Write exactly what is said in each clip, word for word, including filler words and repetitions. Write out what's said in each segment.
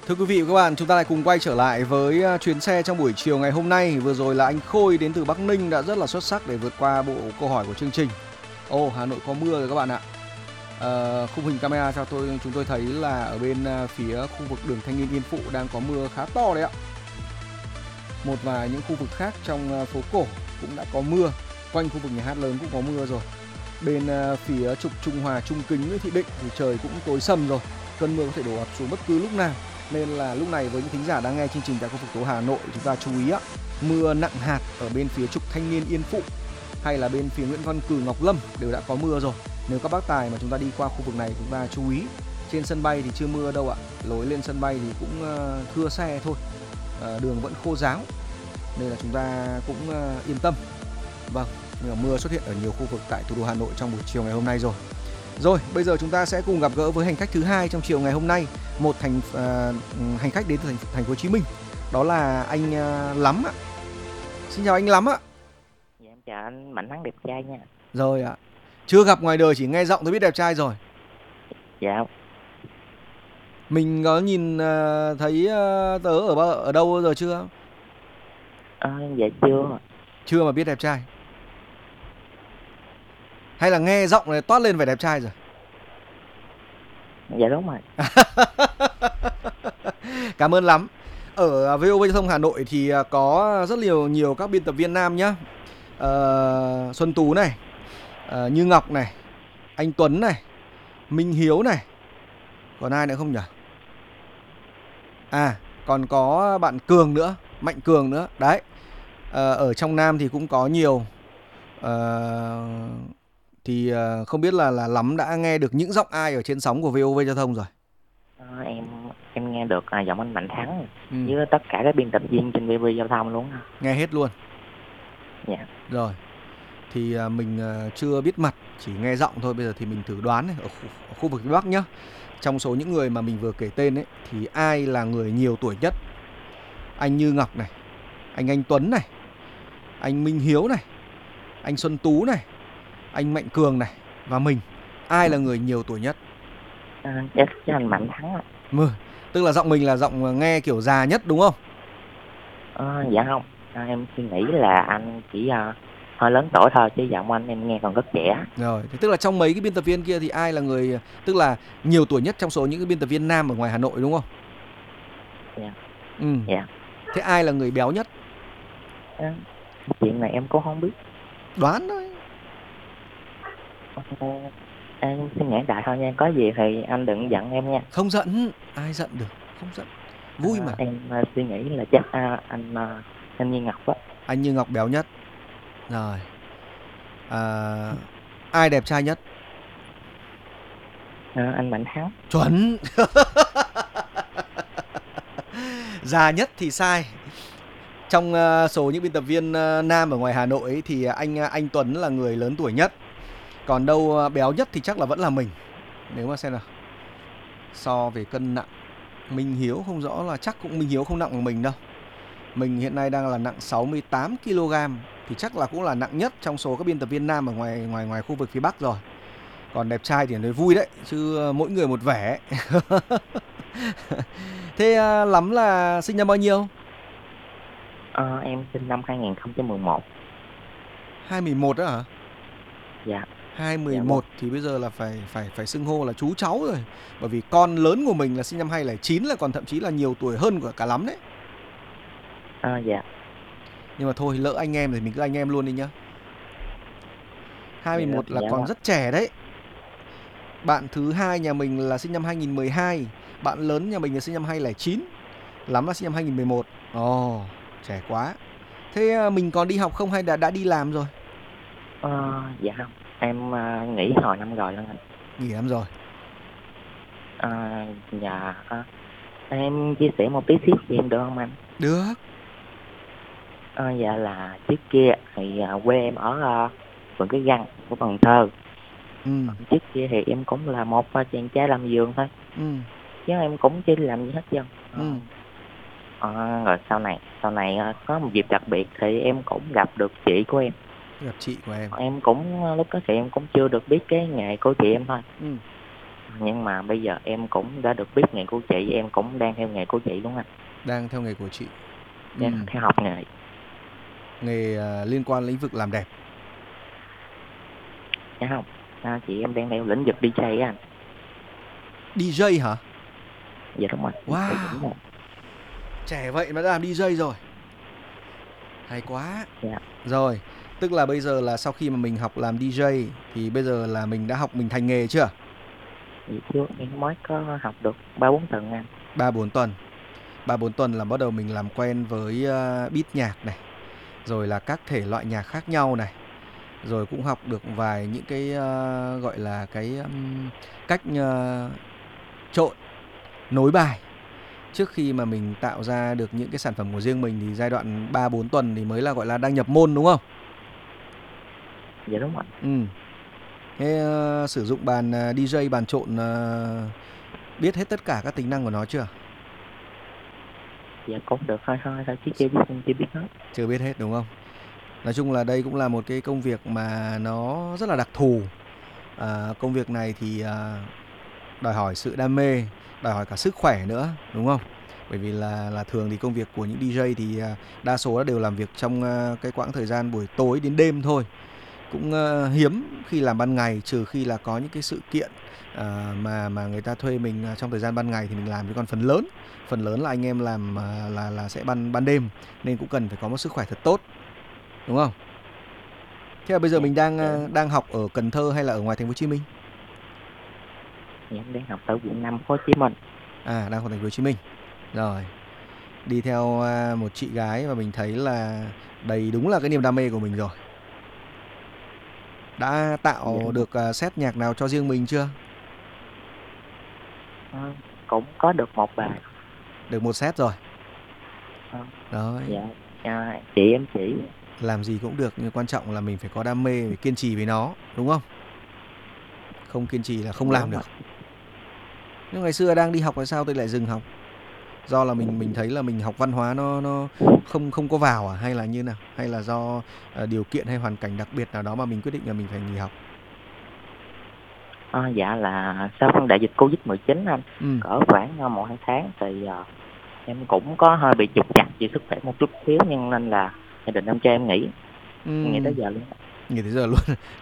Thưa quý vị và các bạn, chúng ta lại cùng quay trở lại với à, chuyến xe trong buổi chiều ngày hôm nay. Vừa rồi là anh Khôi đến từ Bắc Ninh đã rất là xuất sắc để vượt qua bộ câu hỏi của chương trình. Ồ, Hà Nội có mưa rồi các bạn ạ. Ờ, khung hình camera cho tôi chúng tôi thấy là ở bên à, phía khu vực đường Thanh Niên Yên Phụ đang có mưa khá to đấy ạ. Một vài những khu vực khác trong à, phố cổ cũng đã có mưa. Quanh khu vực nhà hát lớn cũng có mưa rồi. Bên à, phía trục Trung Hòa, Trung Kính, Nguyễn Thị Định thì trời cũng tối sầm rồi. Cơn mưa có thể đổ ập xuống bất cứ lúc nào. Nên là lúc này với những thính giả đang nghe chương trình tại khu vực phố Hà Nội, chúng ta chú ý á, mưa nặng hạt ở bên phía trục Thanh Niên Yên Phụ hay là bên phía Nguyễn Văn Cừ Ngọc Lâm đều đã có mưa rồi. Nếu các bác tài mà chúng ta đi qua khu vực này, chúng ta chú ý. Trên sân bay thì chưa mưa đâu ạ, lối lên sân bay thì cũng uh, thưa xe thôi, uh, đường vẫn khô ráo nên là chúng ta cũng uh, yên tâm. Vâng, nhưng mà mưa xuất hiện ở nhiều khu vực tại thủ đô Hà Nội trong buổi chiều ngày hôm nay rồi. Rồi, bây giờ chúng ta sẽ cùng gặp gỡ với hành khách thứ hai trong chiều ngày hôm nay, một thành uh, hành khách đến từ thành, thành phố Hồ Chí Minh. Đó là anh uh, Lắm ạ. Xin chào anh Lắm ạ. Dạ em chào anh Mạnh Thắng đẹp trai nha. Rồi ạ. Chưa gặp ngoài đời, chỉ nghe giọng tôi biết đẹp trai rồi. Dạ. Mình có nhìn uh, thấy uh, tớ ở ở đâu bao giờ chưa? À, dạ chưa. Chưa mà biết đẹp trai. Hay là nghe giọng này toát lên vẻ đẹp trai rồi? Dạ đúng rồi. Cảm ơn lắm. Ở vê o vê Giao thông Hà Nội thì có rất nhiều nhiều các biên tập viên nam nhá. Ờ, Xuân Tú này, ờ, Như Ngọc này, anh Tuấn này, Minh Hiếu này. Còn ai nữa không nhỉ? À, còn có bạn Cường nữa, Mạnh Cường nữa. Đấy. Ờ, ở trong nam thì cũng có nhiều. Ờ, thì không biết là là Lắm đã nghe được những giọng ai ở trên sóng của vê o vê Giao thông rồi? À, em em nghe được à, giọng anh Mạnh Thắng ừ. với tất cả các biên tập viên trên vê o vê Giao thông luôn. Nghe hết luôn. Dạ. Rồi. Thì mình chưa biết mặt, chỉ nghe giọng thôi. Bây giờ thì mình thử đoán này, ở khu, ở khu vực phía Bắc nhá. Trong số những người mà mình vừa kể tên ấy, thì ai là người nhiều tuổi nhất? Anh Như Ngọc này, anh Anh Tuấn này, anh Minh Hiếu này, anh Xuân Tú này, anh Mạnh Cường này và mình. Ai là người nhiều tuổi nhất? À, chắc chắc anh Mạnh Thắng. Ừ, tức là giọng mình là giọng nghe kiểu già nhất đúng không? À, dạ không. À, em suy nghĩ là anh chỉ uh, hơi lớn tuổi thôi, chứ giọng anh em nghe còn rất trẻ. Rồi, thế tức là trong mấy cái biên tập viên kia thì ai là người, tức là nhiều tuổi nhất trong số những cái biên tập viên nam ở ngoài Hà Nội đúng không? Dạ. Ừ. Dạ. Thế ai là người béo nhất? À, chuyện này em cũng không biết. Đoán thôi. À, em xin nhãn đại thôi nha, có gì thì anh đừng giận em nha. Không giận, ai giận được, không giận, vui à, mà. Em uh, suy nghĩ là chắc uh, anh uh, anh Như Ngọc á. Anh Như Ngọc béo nhất. Rồi. À, ai đẹp trai nhất? À, anh Mạnh Thắng. Chuẩn. Già nhất thì sai. Trong uh, số những biên tập viên uh, nam ở ngoài Hà Nội ấy, thì anh uh, anh Tuấn là người lớn tuổi nhất. Còn đâu uh, béo nhất thì chắc là vẫn là mình. Nếu mà xem nào, so về cân nặng, Minh Hiếu không rõ, là chắc cũng Minh Hiếu không nặng bằng mình đâu. Mình hiện nay đang là nặng sáu mươi tám ki lô gam, thì chắc là cũng là nặng nhất trong số các biên tập viên nam ở ngoài ngoài ngoài khu vực phía Bắc rồi. Còn đẹp trai thì nói vui đấy, chứ mỗi người một vẻ. Thế uh, Lắm là sinh năm bao nhiêu? À, em sinh năm hai nghìn không trăm mười một. hai mười một đó hả? Dạ. hai mười một dạ, thì bây giờ là phải phải phải xưng hô là chú cháu rồi. Bởi vì con lớn của mình là sinh năm hai không không chín, là còn thậm chí là nhiều tuổi hơn của cả Lắm đấy. À, dạ. Nhưng mà thôi, lỡ anh em thì mình cứ anh em luôn đi nhá. hai mươi mốt dạ, là dạ còn đó. Rất trẻ đấy. Bạn thứ hai nhà mình là sinh năm hai nghìn không trăm mười hai. Bạn lớn nhà mình là sinh năm hai không không chín. Lắm là sinh năm hai nghìn không trăm mười một. Ồ, oh, trẻ quá. Thế mình còn đi học không hay đã, đã đi làm rồi? À, dạ không. Em uh, nghỉ hồi năm rồi luôn anh. Nghỉ năm rồi. À, dạ. À, em chia sẻ một tí xíu cho em được không anh? Được. À, dạ là trước kia thì uh, quê em ở uh, phường Cái Răng của Cần Thơ. Ừ. Trước kia thì em cũng là một uh, chàng trai làm vườn thôi. Ừ. Chứ em cũng chưa làm gì hết trơn. Ừ. À, rồi sau này sau này uh, có một dịp đặc biệt thì em cũng gặp được chị của em. Gặp chị của em. Em cũng lúc đó thì em cũng chưa được biết cái nghề của chị em thôi. Ừ. Nhưng mà bây giờ em cũng đã được biết nghề của chị, em cũng đang theo nghề của chị đúng không anh? Đang theo nghề của chị. Dạ, Ừm, theo học nghề. nghề à, liên quan lĩnh vực làm đẹp. Dạ không, à, chị em đang theo lĩnh vực đi jay á anh. đi jay hả? Dạ đúng rồi, đi jay đúng Wow, rồi. trẻ vậy mà đã làm đi jay rồi. Hay quá. Dạ, Rồi, tức là bây giờ là sau khi mà mình học làm đi jay thì bây giờ là mình đã học mình thành nghề chưa? vậy trước em mới có học được ba bốn tuần anh. Ba bốn tuần. Ba bốn tuần là bắt đầu mình làm quen với uh, beat nhạc này, rồi là các thể loại nhạc khác nhau này, rồi cũng học được vài những cái uh, gọi là cái um, cách uh, trộn, nối bài. Trước khi mà mình tạo ra được những cái sản phẩm của riêng mình thì giai đoạn ba bốn tuần thì mới là gọi là đang nhập môn đúng không? Dạ đúng rồi. Ừ. Thế uh, sử dụng bàn uh, đi jay, bàn trộn uh, biết hết tất cả các tính năng của nó chưa? Dạ cũng được hơi hơi thôi chứ chưa biết chưa biết hết. Chưa biết hết đúng không? Nói chung là đây cũng là một cái công việc mà nó rất là đặc thù. À, công việc này thì à, đòi hỏi sự đam mê, đòi hỏi cả sức khỏe nữa, đúng không? Bởi vì là là thường thì công việc của những đi jay thì à, đa số đều làm việc trong à, cái quãng thời gian buổi tối đến đêm thôi. Cũng à, hiếm khi làm ban ngày, trừ khi là có những cái sự kiện à, mà mà người ta thuê mình trong thời gian ban ngày thì mình làm, chứ còn phần lớn phần lớn là anh em làm à, là là sẽ ban ban đêm, nên cũng cần phải có một sức khỏe thật tốt, đúng không? Thế là bây giờ Dạ, mình đang dạ, à, đang học ở Cần Thơ hay là ở ngoài thành phố Hồ Chí Minh? dạ em đang học ở quận năm Hồ Chí Minh. À, đang ở thành phố Hồ Chí Minh. Rồi, đi theo à, một chị gái mà mình thấy là đầy đúng là cái niềm đam mê của mình rồi. Đã Dạ tạo đúng rồi. được à, set nhạc nào cho riêng mình chưa? À, cũng có được một bài. Được một set rồi. À, Đấy, dạ, à, chị em chỉ. làm gì cũng được nhưng quan trọng là mình phải có đam mê, phải kiên trì với nó, đúng không? Không kiên trì là không Dạ làm đúng rồi. được. Nhưng ngày xưa đang đi học tại sao tôi lại dừng học? Do là mình mình thấy là mình học văn hóa nó nó không không có vào à, hay là như nào? Hay là do à, điều kiện hay hoàn cảnh đặc biệt nào đó mà mình quyết định là mình phải nghỉ học? À, dạ là sau đại dịch Covid mười chín anh, Ừ. cỡ khoảng uh, một hai tháng thì uh, em cũng có hơi bị trục trặc về sức khỏe một chút xíu, nhưng nên là gia đình em cho em nghỉ, nghỉ Ừ. tới giờ luôn. Nghỉ tới giờ luôn.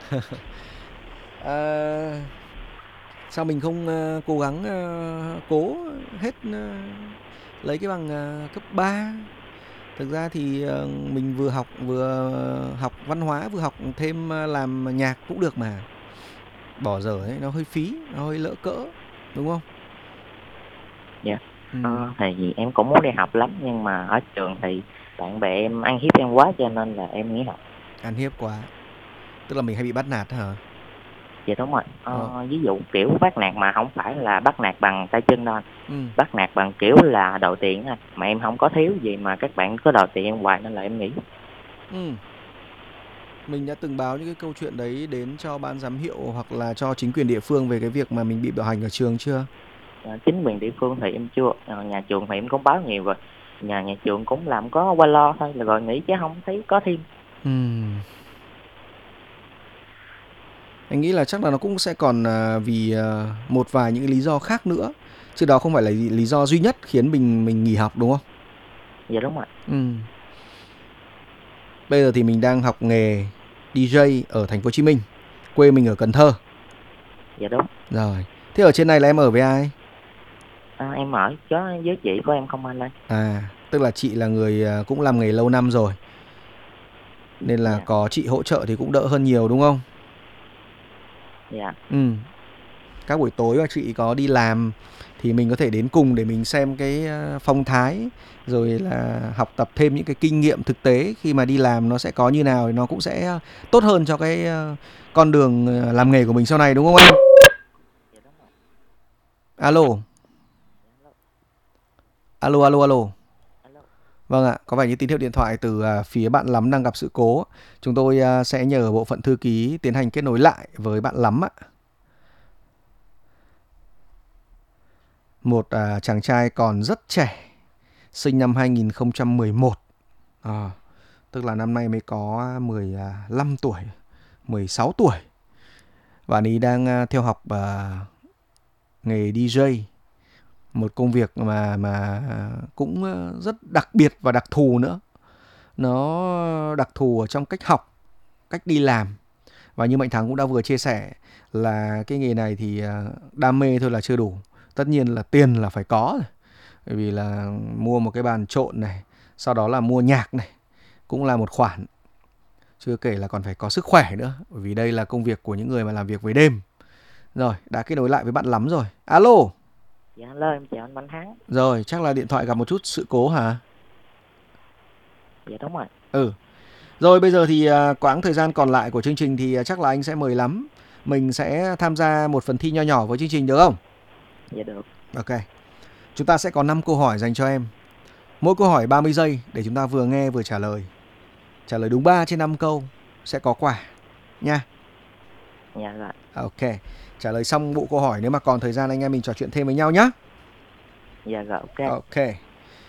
À, sao mình không ờ, cố gắng ờ, cố hết ờ, lấy cái bằng ờ, cấp ba? Thực ra thì ờ, mình vừa học vừa học văn hóa, vừa học thêm ờ, làm nhạc cũng được mà. Bỏ dở ấy nó hơi phí, nó hơi lỡ cỡ, đúng không? Dạ. Ừ, Ờ, thì em cũng muốn đi học lắm, nhưng mà ở trường thì bạn bè em ăn hiếp em quá cho nên là em nghỉ học. ăn hiếp quá. Tức là mình hay bị bắt nạt hả? Dạ đúng rồi. Ờ. Ờ, ví dụ kiểu bắt nạt mà không phải là bắt nạt bằng tay chân đâu anh. Ừ. Bắt nạt bằng kiểu là đòi tiền á, mà em không có thiếu gì mà các bạn cứ đòi tiền em hoài nên là em nghỉ. Ừ. Mình đã từng báo những cái câu chuyện đấy đến cho ban giám hiệu hoặc là cho chính quyền địa phương về cái việc mà mình bị bạo hành ở trường chưa? Ờ, chính quyền địa phương thì em chưa. Ờ, nhà trường thì em cũng báo nhiều rồi, nhà nhà trường cũng làm có qua lo thôi là rồi nghỉ chứ không thấy có thêm. Ừ. Anh nghĩ là chắc là nó cũng sẽ còn à, vì à, một vài những lý do khác nữa. Chứ đó không phải là lý do duy nhất khiến mình mình nghỉ học đúng không? Dạ đúng rồi. Ừ. Bây giờ thì mình đang học nghề đi jay ở thành phố Hồ Chí Minh. Quê mình ở Cần Thơ. Dạ đúng. Rồi. Thế ở trên này là em ở với ai? À, em ở chó với chị của em không anh ơi. À, tức là chị là người à, cũng làm nghề lâu năm rồi nên là Dạ. có chị hỗ trợ thì cũng đỡ hơn nhiều đúng không? Dạ. Ừ. Các buổi tối mà chị có đi làm thì mình có thể đến cùng để mình xem cái à, phong thái, rồi là học tập thêm những cái kinh nghiệm thực tế khi mà đi làm nó sẽ có như nào, thì nó cũng sẽ à, tốt hơn cho cái à, con đường à, làm nghề của mình sau này đúng không em? Dạ đúng rồi. Alo, Alo. alo, alo, alo. Alo. Vâng ạ, có vẻ như tín hiệu điện thoại từ à, phía bạn Lắm đang gặp sự cố. Chúng tôi à, sẽ nhờ bộ phận thư ký tiến hành kết nối lại với bạn Lắm ạ. Một à, chàng trai còn rất trẻ, sinh năm hai nghìn không trăm mười một. À, tức là năm nay mới có mười lăm tuổi, mười sáu tuổi. Và anh ấy đang à, theo học à, nghề đi giây, một công việc mà mà cũng rất đặc biệt và đặc thù nữa. Nó đặc thù ở trong cách học, cách đi làm. Và như Mạnh Thắng cũng đã vừa chia sẻ là cái nghề này thì đam mê thôi là chưa đủ. Tất nhiên là tiền là phải có rồi. Bởi vì là mua một cái bàn trộn này, sau đó là mua nhạc này, cũng là một khoản. Chưa kể là còn phải có sức khỏe nữa. Bởi vì đây là công việc của những người mà làm việc với đêm. Rồi, đã kết nối lại với bạn Lắm rồi. Alo. Dạ alo, em chào anh Mạnh Thắng. Rồi, chắc là điện thoại gặp một chút sự cố hả? Dạ đúng rồi. Ừ. Rồi bây giờ thì uh, quãng thời gian còn lại của chương trình thì uh, chắc là anh sẽ mời Lắm. Mình sẽ tham gia một phần thi nho nhỏ với chương trình được không? Dạ được. Ok. Chúng ta sẽ có năm câu hỏi dành cho em. Mỗi câu hỏi ba mươi giây để chúng ta vừa nghe vừa trả lời. Trả lời đúng ba trên năm câu sẽ có quà nha. Dạ rồi. Ok. Trả lời xong bộ câu hỏi, nếu mà còn thời gian anh em mình trò chuyện thêm với nhau nhé. Dạ rồi, ok. Ok.